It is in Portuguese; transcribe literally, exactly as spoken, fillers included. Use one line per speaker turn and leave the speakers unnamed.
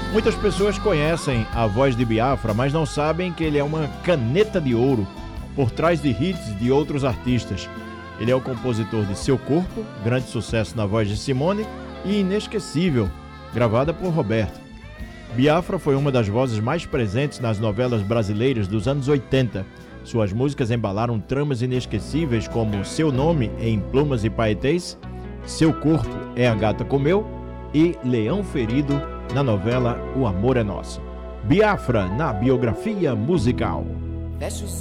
Muitas pessoas conhecem a voz de Biafra, mas não sabem que ele é uma caneta de ouro por trás de hits de outros artistas. Ele é o compositor de Seu Corpo, grande sucesso na voz de Simone, e Inesquecível, gravada por Roberto. Biafra foi uma das vozes mais presentes nas novelas brasileiras dos anos oitenta. Suas músicas embalaram tramas inesquecíveis como Seu Nome em Plumas e Paetês, Seu Corpo é a Gata Comeu e Leão Ferido na novela O Amor é Nosso. Biafra na biografia musical.